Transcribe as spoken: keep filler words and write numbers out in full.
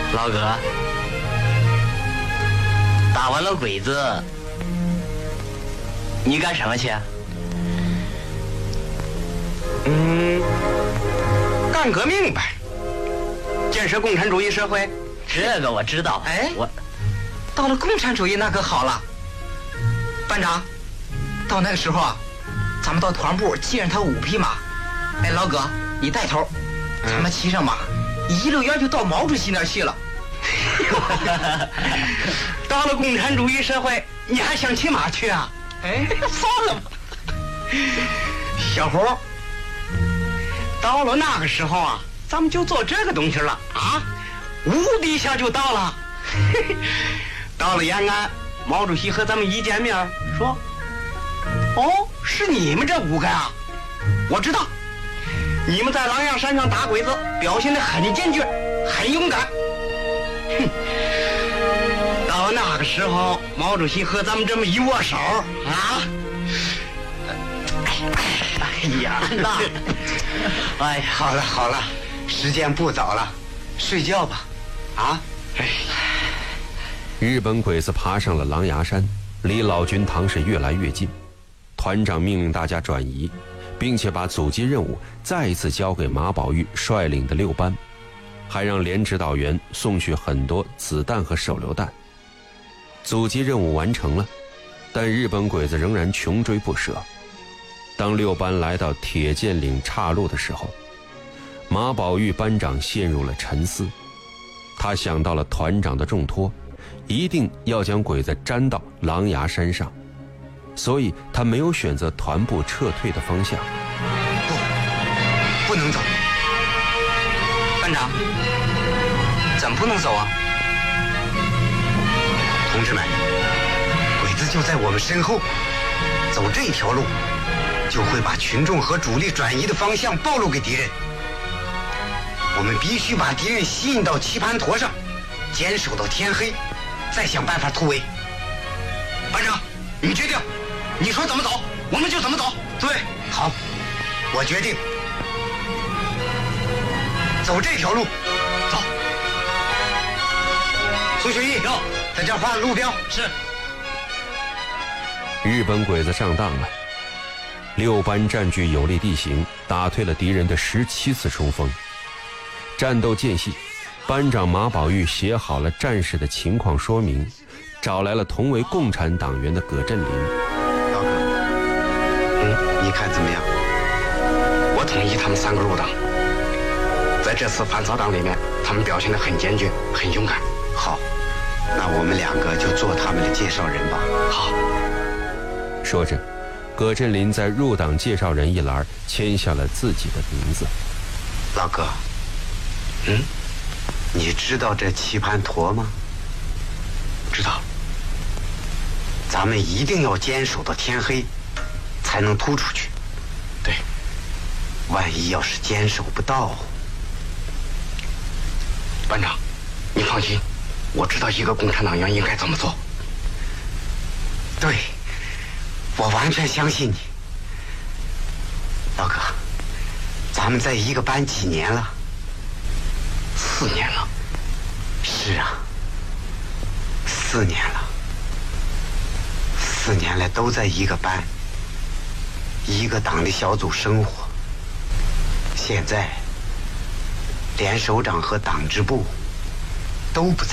老哥，打完了鬼子，你干什么去？ 嗯，干革命呗，建设共产主义社会。 这个我知道。 哎， 我到了共产主义那可好了，班长，到那个时候啊，咱们到团部借上他五匹马。哎，老哥，你带头，咱们骑上马，一溜烟就到毛主席那儿去了。到了共产主义社会，你还想骑马去啊？哎，算了吧，小胡。到了那个时候啊，咱们就做这个东西了啊，五底下就到了。到了延安，毛主席和咱们一见面说：“哦，是你们这五个啊？我知道，你们在狼牙山上打鬼子，表现得很坚决，很勇敢。”哼，到那个时候，毛主席和咱们这么一握手啊，哎呀，那，哎呀，好了好了，时间不早了，睡觉吧，啊，哎。 日本鬼子爬上了狼牙山，离老君堂是越来越近。团长命令大家转移，并且把阻击任务再一次交给马宝玉率领的六班，还让连指导员送去很多子弹和手榴弹。阻击任务完成了，但日本鬼子仍然穷追不舍。当六班来到铁剑岭岔路的时候，马宝玉班长陷入了沉思。他想到了团长的重托，一定要将鬼子粘到狼牙山上，所以他没有选择团部撤退的方向。 不，不能走。班长，怎么不能走啊？同志们，鬼子就在我们身后，走这条路，就会把群众和主力转移的方向暴露给敌人。我们必须把敌人吸引到棋盘坨上，坚守到天黑，再想办法突围。班长，你决定，你说怎么走，我们就怎么走。对，好，我决定走这条路。走。苏学义，有，在这画路标。是。 日本鬼子上当了，六班占据有利地形，打退了敌人的十七次冲锋。战斗间隙，班长马宝玉写好了战士的情况说明，找来了同为共产党员的葛振林。 老哥，嗯，你看怎么样？我同意他们三个入党。在这次反扫党里面，他们表现得很坚决，很勇敢。好，那我们两个就做他们的介绍人吧。好。 说着，葛振林在入党介绍人一栏签下了自己的名字。 老哥，嗯，你知道这棋盘坨吗？知道。咱们一定要坚守到天黑，才能突出去。对。万一要是坚守不到，班长，你放心，我知道一个共产党员应该怎么做。对，我完全相信你。老哥，咱们在一个班几年了？四年了。是啊，四年了。四年来都在一个班，一个党的小组生活。现在连首长和党支部都不在。